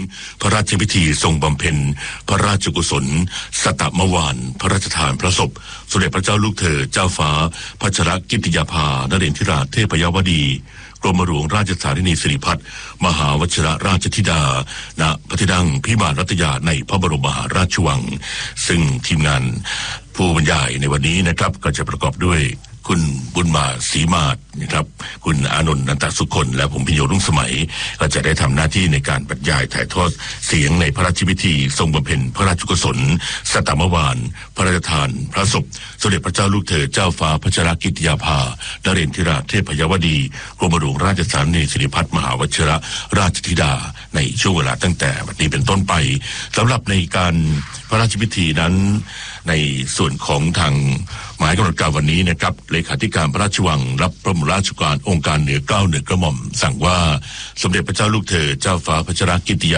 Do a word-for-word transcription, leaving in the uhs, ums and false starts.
พระราชพิธีทรงบำเพ็ญพระราชกุศลสตมวานพระราชทานพระศพสมเด็จพระเจ้าลูกเธอเจ้าฟ้าพัชรกิติยาภานเรนทิราชเทพยวดีกรมหลวงราชสารินีสิริพัฒน์มหาวชิรราชธิดาณพระที่นั่งพิมานรัตยาในพระบรมมหาราชวังซึ่งทีมงานผู้บรรยายในวันนี้นะครับก็จะประกอบด้วยคุณบุญมาศรีมาศนะครับคุณอานนท์นันตสุคนและผมพิโยรุ่งสมัยก็จะได้ทำหน้าที่ในการบรรยายถ่ายทอดเสียงในพระราชพิธีทรงบำเพ็ญพระราชกุศลสตมวานพระราชทานพระศพสมเด็จพระเจ้าลูกเธอเจ้าฟ้าพัชรกิติยาภานเรนทิราชเทพยวดีกรมหลวงราชสารินีสิริพัฒน์มหาวชิรราชธิดาในช่วงเวลาตั้งแต่วันนี้เป็นต้นไปสำหรับในการพระราชพิธีนั้นในส่วนของทางหมายกำหนดการวันนี้นะครับเลขาธิการพระราชวังรับพระบรมราชโองการองค์การเหนือเกล้าเหนือกระหม่อมสั่งว่าสมเด็จพระเจ้าลูกเธอเจ้าฟ้าพัชรกิติยา